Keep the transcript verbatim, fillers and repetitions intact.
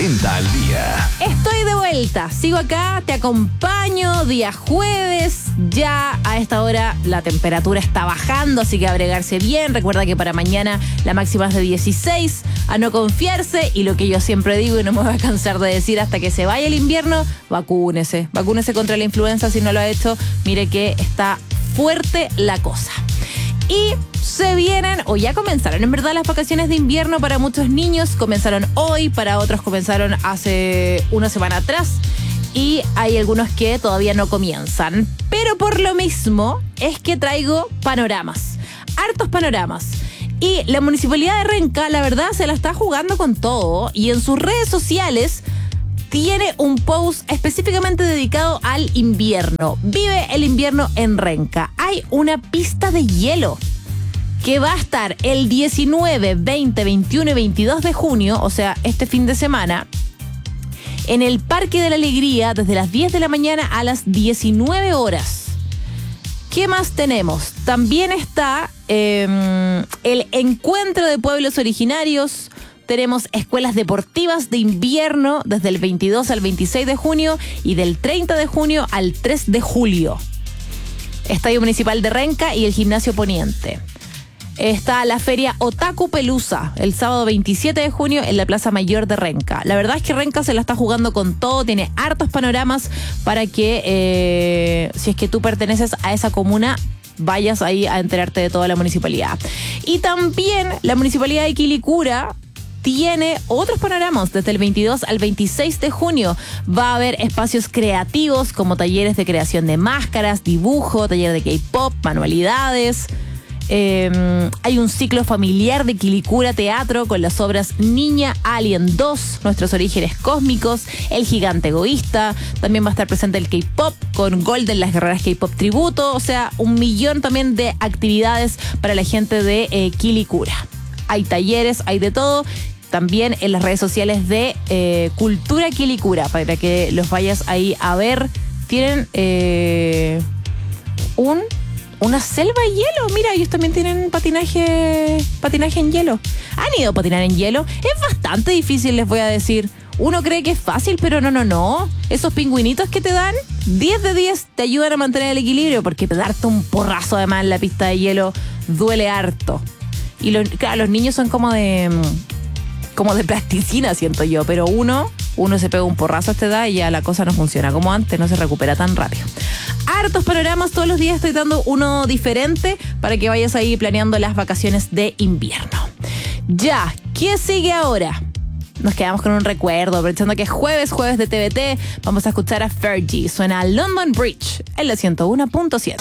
cuarenta al día. Estoy de vuelta, sigo acá, te acompaño, día jueves, ya a esta hora la temperatura está bajando, así que abregarse bien. Recuerda que para mañana la máxima es de dieciséis, a no confiarse, y lo que yo siempre digo y no me voy a cansar de decir hasta que se vaya el invierno, vacúnese, vacúnese contra la influenza si no lo ha hecho, mire que está fuerte la cosa. Y se vienen, o ya comenzaron en verdad, las vacaciones de invierno para muchos niños. Comenzaron hoy, para otros comenzaron hace una semana atrás. Y hay algunos que todavía no comienzan. Pero por lo mismo es que traigo panoramas, hartos panoramas. Y la Municipalidad de Renca, la verdad, se la está jugando con todo. Y en sus redes sociales tiene un post específicamente dedicado al invierno. Vive el invierno en Renca. Hay una pista de hielo que va a estar el diecinueve, veinte, veintiuno y veintidós de junio, o sea, este fin de semana, en el Parque de la Alegría, desde las diez de la mañana a las diecinueve horas. ¿Qué más tenemos? También está eh, el Encuentro de Pueblos Originarios. Tenemos escuelas deportivas de invierno desde el veintidós al veintiséis de junio y del treinta de junio al tres de julio. Estadio Municipal de Renca y el Gimnasio Poniente. Está la feria Otaku Pelusa el sábado veintisiete de junio en la Plaza Mayor de Renca. La verdad es que Renca se la está jugando con todo, tiene hartos panoramas para que eh, si es que tú perteneces a esa comuna, vayas ahí a enterarte de toda la municipalidad. Y también la Municipalidad de Quilicura tiene otros panoramas. Desde el veintidós al veintiséis de junio va a haber espacios creativos como talleres de creación de máscaras, dibujo, taller de K-pop, manualidades. Eh, hay un ciclo familiar de Quilicura Teatro con las obras Niña Alien dos, Nuestros Orígenes Cósmicos, El Gigante Egoísta. También va a estar presente el K-pop con Golden, las Guerreras K-pop Tributo. O sea, un millón también de actividades para la gente de eh, Quilicura. Hay talleres, hay de todo. También en las redes sociales de eh, Cultura Quilicura, para que los vayas ahí a ver. Tienen eh, un, una selva de hielo. Mira, ellos también tienen patinaje, patinaje en hielo. ¿Han ido a patinar en hielo? Es bastante difícil, les voy a decir. Uno cree que es fácil, pero no, no, no. Esos pingüinitos que te dan, diez de diez, te ayudan a mantener el equilibrio, porque darte un porrazo además en la pista de hielo duele harto. Y los, claro, los niños son como de... como de plasticina, siento yo, pero uno, uno se pega un porrazo a esta edad y ya la cosa no funciona como antes, no se recupera tan rápido. Hartos panoramas, todos los días estoy dando uno diferente para que vayas ahí planeando las vacaciones de invierno. Ya, ¿qué sigue ahora? Nos quedamos con un recuerdo, aprovechando que es jueves, jueves de T V T, vamos a escuchar a Fergie. Suena London Bridge en la ciento uno punto siete.